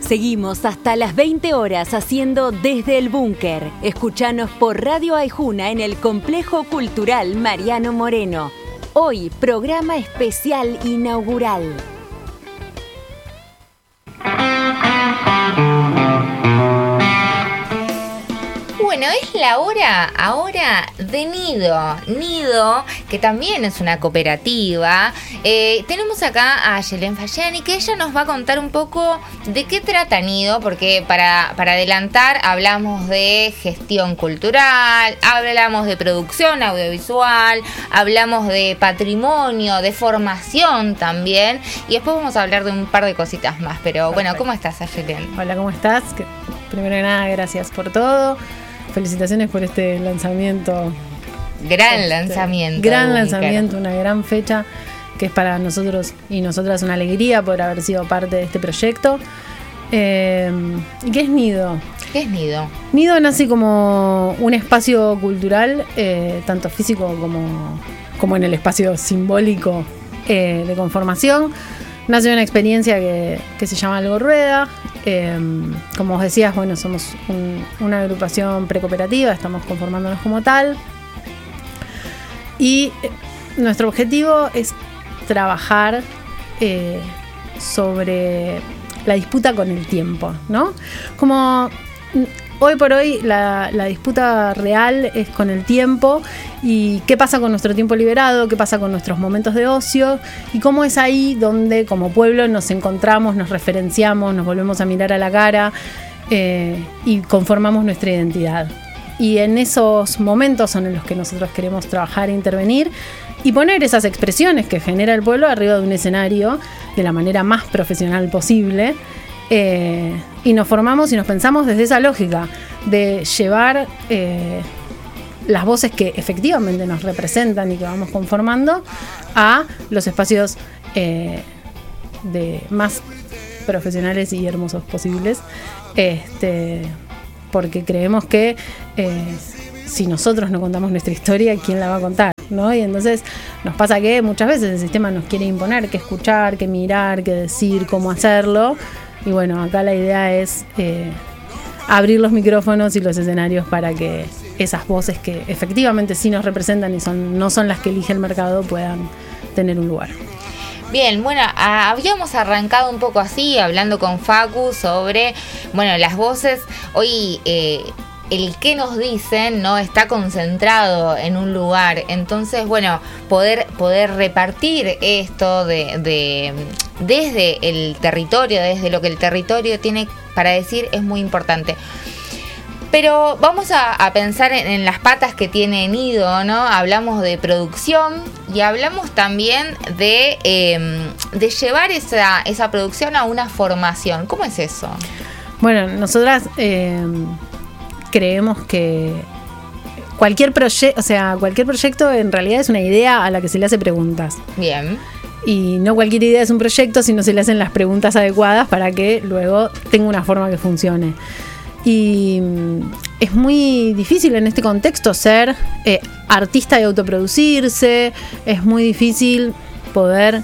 Seguimos hasta las 20 horas haciendo Desde el Búnker. Escuchanos por Radio Aijuna en el Complejo Cultural Mariano Moreno. Hoy, programa especial inaugural. Bueno, es la hora ahora de Nido. Nido, que también es una cooperativa. Tenemos acá a Yelén Fayani, que ella nos va a contar un poco de qué trata Nido, porque para adelantar hablamos de gestión cultural, hablamos de producción audiovisual, hablamos de patrimonio, de formación también, y después vamos a hablar de un par de cositas más. Pero bueno, ¿cómo estás, Yelén? Hola, ¿cómo estás? Primero que nada, gracias por todo. Felicitaciones por este lanzamiento. Gran lanzamiento, una gran fecha que es para nosotros y nosotras una alegría por haber sido parte de este proyecto. ¿Qué es Nido? ¿Qué es Nido? Nido nace como un espacio cultural, tanto físico como en el espacio simbólico de conformación. Nace una experiencia que se llama Algo Rueda. Como vos decías, bueno, somos una agrupación precooperativa, estamos conformándonos como tal. Y nuestro objetivo es trabajar sobre la disputa con el tiempo, ¿no? Como hoy por hoy la disputa real es con el tiempo y qué pasa con nuestro tiempo liberado, qué pasa con nuestros momentos de ocio y cómo es ahí donde como pueblo nos encontramos, nos referenciamos, nos volvemos a mirar a la cara y conformamos nuestra identidad. Y en esos momentos son en los que nosotros queremos trabajar e intervenir y poner esas expresiones que genera el pueblo arriba de un escenario de la manera más profesional posible. Y nos formamos y nos pensamos desde esa lógica de llevar las voces que efectivamente nos representan y que vamos conformando a los espacios de más profesionales y hermosos posibles, porque creemos que si nosotros no contamos nuestra historia, ¿quién la va a contar? ¿No? Y entonces nos pasa que muchas veces el sistema nos quiere imponer qué escuchar, qué mirar, qué decir, cómo hacerlo. Y bueno, acá la idea es abrir los micrófonos y los escenarios para que esas voces que efectivamente sí nos representan y no son las que elige el mercado puedan tener un lugar. Bien, bueno, habíamos arrancado un poco así, hablando con Facu sobre, bueno, las voces. Hoy el que nos dicen no está concentrado en un lugar, entonces bueno, poder repartir esto desde el territorio, desde lo que el territorio tiene para decir es muy importante. Pero vamos a pensar en las patas que tiene Nido, ¿no? Hablamos de producción y hablamos también de llevar esa producción a una formación. ¿Cómo es eso? Bueno, nosotras creemos que cualquier proyecto en realidad es una idea a la que se le hace preguntas. Bien. Y no cualquier idea es un proyecto si no se le hacen las preguntas adecuadas para que luego tenga una forma que funcione. Y es muy difícil en este contexto ser artista y autoproducirse, es muy difícil poder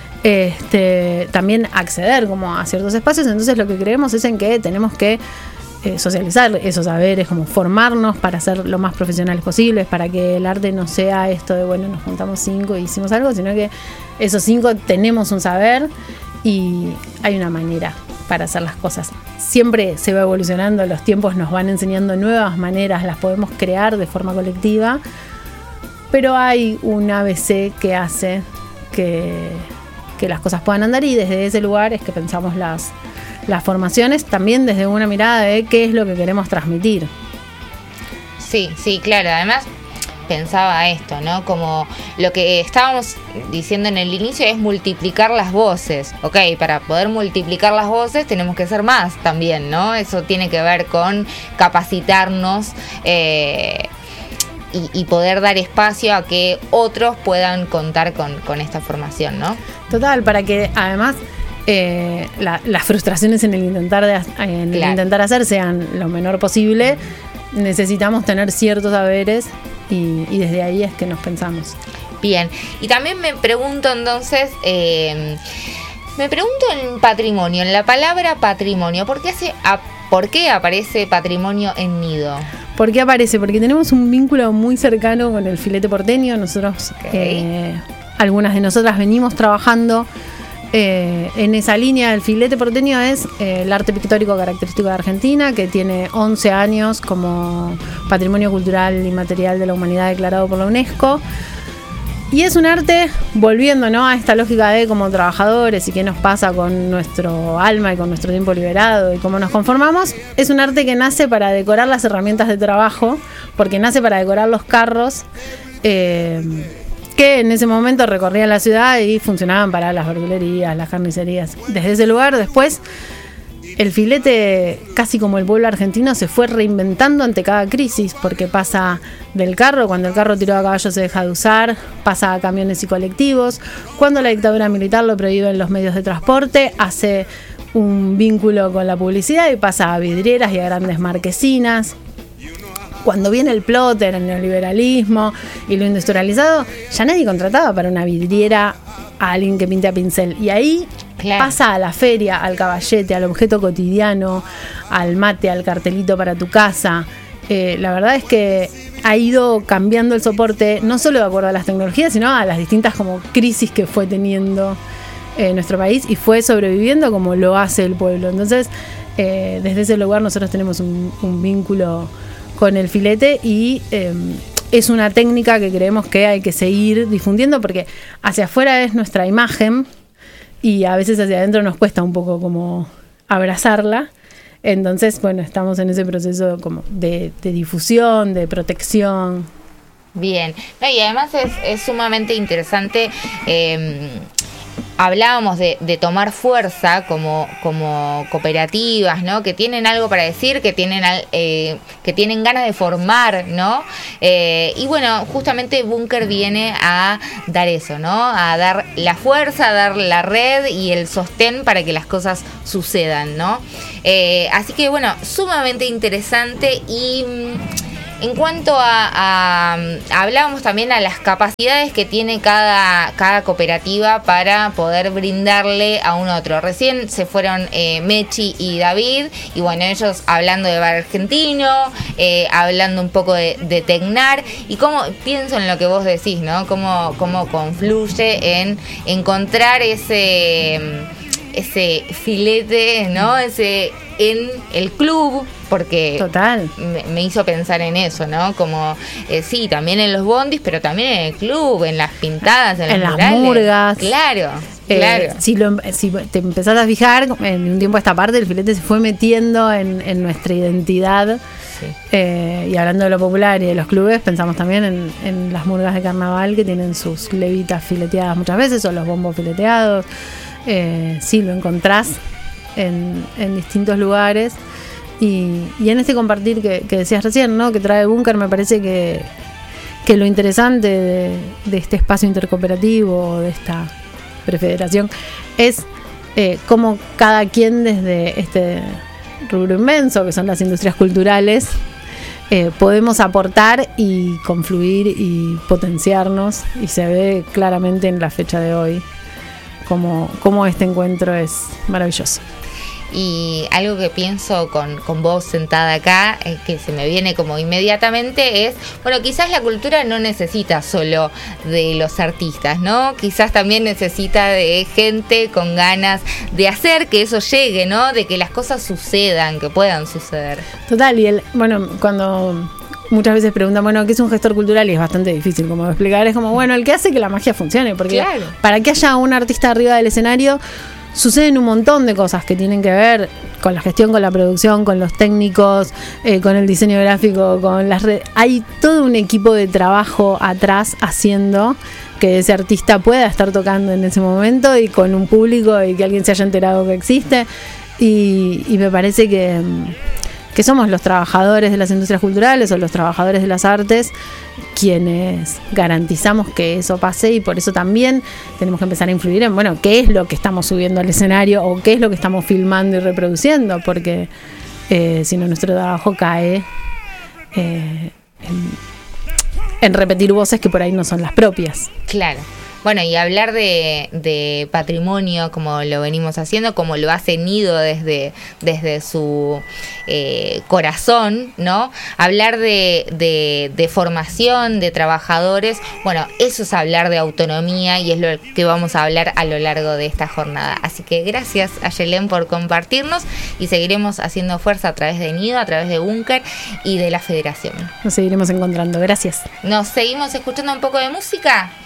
también acceder como a ciertos espacios, entonces lo que creemos es en que tenemos que socializar esos saberes, como formarnos para ser lo más profesionales posibles, para que el arte no sea esto de bueno, nos juntamos 5 y hicimos algo, sino que esos 5 tenemos un saber y hay una manera para hacer las cosas. Siempre se va evolucionando, los tiempos nos van enseñando nuevas maneras, las podemos crear de forma colectiva, pero hay un ABC que hace que las cosas puedan andar y desde ese lugar es que pensamos las formaciones también desde una mirada de qué es lo que queremos transmitir. Sí, claro. Además, pensaba esto, ¿no? Como lo que estábamos diciendo en el inicio es multiplicar las voces. Ok, para poder multiplicar las voces tenemos que ser más también, ¿no? Eso tiene que ver con capacitarnos y poder dar espacio a que otros puedan contar con esta formación, ¿no? Total, para que además las frustraciones en el intentar hacer sean lo menor posible, necesitamos tener ciertos saberes y desde ahí es que nos pensamos. Bien, y también me pregunto entonces Me pregunto en patrimonio, en la palabra patrimonio, ¿por qué aparece patrimonio en Nido? ¿Por qué aparece? Porque tenemos un vínculo muy cercano con el filete porteño. Nosotros, algunas de nosotras venimos trabajando en esa línea. El filete porteño es el arte pictórico característico de Argentina, que tiene 11 años como Patrimonio Cultural Inmaterial de la Humanidad declarado por la UNESCO. Y es un arte, volviendo, ¿no?, a esta lógica de como trabajadores y qué nos pasa con nuestro alma y con nuestro tiempo liberado y cómo nos conformamos. Es un arte que nace para decorar las herramientas de trabajo, porque nace para decorar los carros que en ese momento recorrían la ciudad y funcionaban para las verdulerías, las carnicerías. Desde ese lugar, después, el filete, casi como el pueblo argentino, se fue reinventando ante cada crisis, porque pasa del carro, cuando el carro tirado a caballo se deja de usar, pasa a camiones y colectivos, cuando la dictadura militar lo prohíbe en los medios de transporte, hace un vínculo con la publicidad y pasa a vidrieras y a grandes marquesinas. Cuando viene el plotter, el neoliberalismo y lo industrializado, ya nadie contrataba para una vidriera a alguien que pinte a pincel. Y ahí pasa a la feria, al caballete, al objeto cotidiano, al mate, al cartelito para tu casa. La verdad es que ha ido cambiando el soporte, no solo de acuerdo a las tecnologías, sino a las distintas como crisis que fue teniendo nuestro país, y fue sobreviviendo como lo hace el pueblo. Entonces, desde ese lugar nosotros tenemos un vínculo con el filete y es una técnica que creemos que hay que seguir difundiendo, porque hacia afuera es nuestra imagen y a veces hacia adentro nos cuesta un poco como abrazarla. Entonces, bueno, estamos en ese proceso como de difusión, de protección. Bien, no, y además es sumamente interesante. Hablábamos de tomar fuerza como cooperativas, ¿no?, que tienen algo para decir, que tienen ganas de formar, ¿no? Y bueno, justamente Búnker viene a dar eso, ¿no?, a dar la fuerza, a dar la red y el sostén para que las cosas sucedan, ¿no? Así que bueno, sumamente interesante. Y en cuanto a hablábamos también a las capacidades que tiene cada cooperativa para poder brindarle a un otro. Recién se fueron Mechi y David, y bueno, ellos hablando de bar argentino, hablando un poco de Tecnar, y cómo pienso en lo que vos decís, ¿no? Cómo confluye en encontrar ese filete, ¿no? En el club, porque total me hizo pensar en eso, ¿no? Como, sí, también en los bondis, pero también en el club, en las pintadas, en las murgas. Claro, claro. Si te empezás a fijar, en un tiempo a esta parte, el filete se fue metiendo en nuestra identidad. Sí. Y hablando de lo popular y de los clubes, pensamos también en las murgas de carnaval, que tienen sus levitas fileteadas muchas veces, o los bombos fileteados. Sí, lo encontrás en distintos lugares, y en este compartir que decías recién, ¿no?, que trae Búnker, me parece que lo interesante de este espacio intercooperativo, de esta prefederación, es cómo cada quien desde este rubro inmenso que son las industrias culturales podemos aportar y confluir y potenciarnos, y se ve claramente en la fecha de hoy cómo este encuentro es maravilloso. Y algo que pienso con vos sentada acá, que se me viene como inmediatamente, es, bueno, quizás la cultura no necesita solo de los artistas, ¿no? Quizás también necesita de gente con ganas de hacer que eso llegue, ¿no? De que las cosas sucedan, que puedan suceder. Total, y bueno, cuando muchas veces preguntan, bueno, ¿qué es un gestor cultural? Y es bastante difícil como explicar. Es como, bueno, el que hace que la magia funcione, porque claro, para que haya un artista arriba del escenario suceden un montón de cosas que tienen que ver con la gestión, con la producción, con los técnicos, con el diseño gráfico, con las redes. Hay todo un equipo de trabajo atrás haciendo que ese artista pueda estar tocando en ese momento y con un público, y que alguien se haya enterado que existe. Y me parece que somos los trabajadores de las industrias culturales o los trabajadores de las artes quienes garantizamos que eso pase, y por eso también tenemos que empezar a influir en, bueno, qué es lo que estamos subiendo al escenario o qué es lo que estamos filmando y reproduciendo, porque si no, nuestro trabajo cae en repetir voces que por ahí no son las propias. Claro. Bueno, y hablar de patrimonio, como lo venimos haciendo, como lo hace Nido desde su corazón, ¿no? Hablar de formación, de trabajadores, bueno, eso es hablar de autonomía y es lo que vamos a hablar a lo largo de esta jornada. Así que gracias a Yelén por compartirnos y seguiremos haciendo fuerza a través de Nido, a través de Búnker y de la Federación. Nos seguiremos encontrando. Gracias. Nos seguimos escuchando un poco de música.